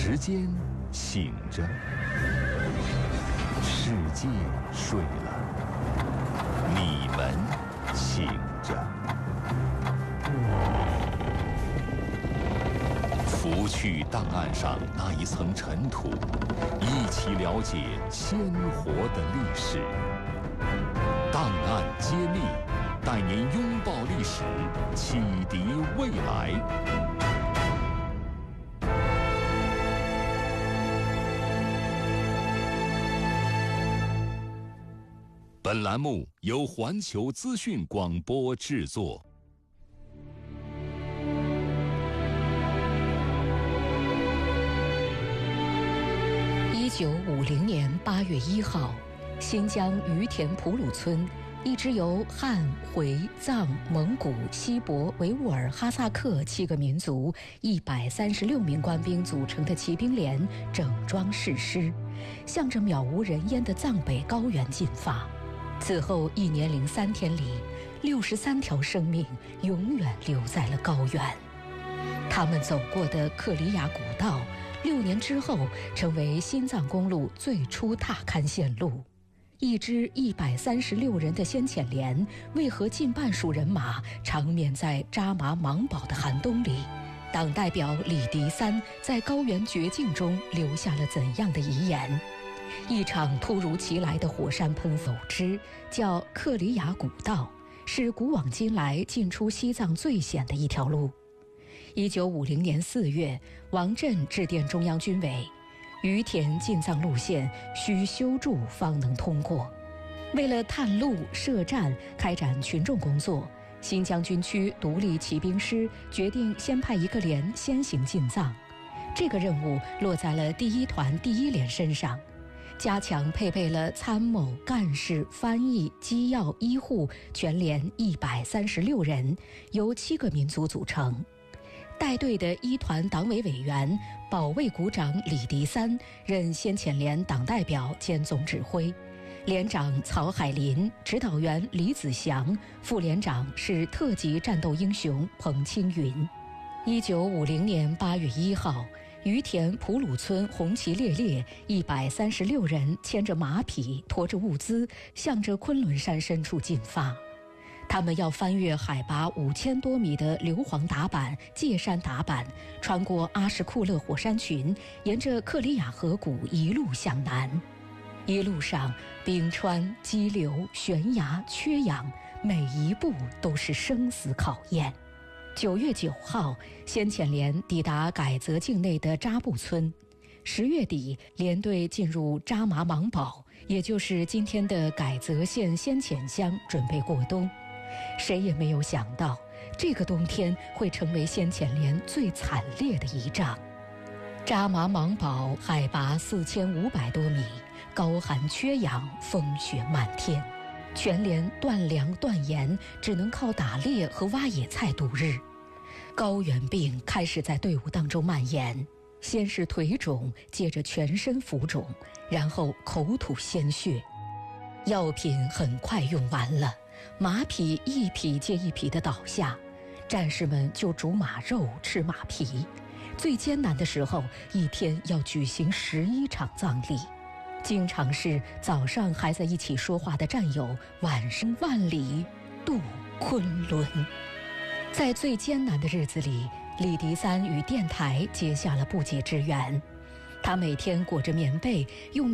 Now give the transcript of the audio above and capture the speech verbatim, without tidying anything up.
时间醒着，世界睡了，你们醒着。拂去档案上那一层尘土，一起了解鲜活的历史。档案揭秘，带您拥抱历史，启迪未来。本栏目由环球资讯广播制作。 一九五零年八月一号，新疆于田普鲁村，一支由汉、回、藏、蒙古、锡伯、维吾尔、哈萨克七个民族一百三十六名官兵组成的骑兵连整装誓师，向着渺无人烟的藏北高原进发。此后一年零三天里，六十三条生命永远留在了高原。他们走过的克里雅古道，六年之后成为新藏公路最初踏勘线路。一支一百三十六人的先遣连，为何近半数人马长眠在扎麻芒堡的寒冬里？党代表李迪三在高原绝境中留下了怎样的遗言？一场突如其来的火山喷走之，叫克里雅古道，是古往今来进出西藏最险的一条路。一九五零年四月，王震致电中央军委，于田进藏路线需修筑方能通过。为了探路设站，开展群众工作，新疆军区独立骑兵师决定先派一个连先行进藏。这个任务落在了第一团第一连身上，加强配备了参谋、干事、翻译、机要、医护全连一百三十六人，由七个民族组成。带队的一团党委委员、保卫股长李迪三任先遣连党代表兼总指挥，连长曹海林，指导员李子祥，副连长是特级战斗英雄彭青云。一九五零年八月一号，于田普鲁村红旗猎猎，一百三十六人牵着马匹，驮着物资，向着昆仑山深处进发。他们要翻越海拔五千多米的硫磺达坂、界山达坂，穿过阿什库勒火山群，沿着克里雅河谷一路向南。一路上，冰川、激流、悬崖、缺氧，每一步都是生死考验。九月九号，先遣连抵达改则境内的扎布村。十月底，连队进入扎麻芒堡，也就是今天的改则县先遣乡，准备过冬。谁也没有想到，这个冬天会成为先遣连最惨烈的一仗。扎麻芒堡海拔四千五百多米，高寒缺氧，风雪漫天，全连断粮断盐，只能靠打猎和挖野菜度日。高原病开始在队伍当中蔓延，先是腿肿，接着全身浮肿，然后口吐鲜血。药品很快用完了，马匹一匹接一匹地倒下，战士们就煮马肉吃马皮。最艰难的时候，一天要举行十一场葬礼，经常是早上还在一起说话的战友，晚上万里渡昆仑。在最艰难的日子里，李迪三与电台结下了不解之缘。他每天裹着棉被，用